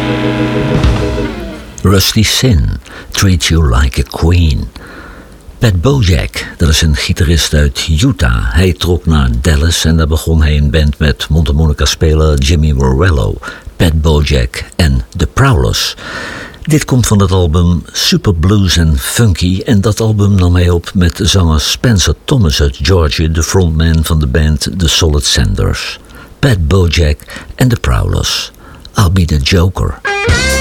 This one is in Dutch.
Rusty Sin, Treat You Like a Queen. Pat Bojack, dat is een gitarist uit Utah. Hij trok naar Dallas en daar begon hij een band met mondharmonica-speler Jimmy Morello, Pat Bojack en The Prowlers. Dit komt van het album Super Blues and Funky en dat album nam hij op met zanger Spencer Thomas uit Georgia, de frontman van de band The Solid Sanders. Pat Bojack en The Prowlers. I'll Be the Joker.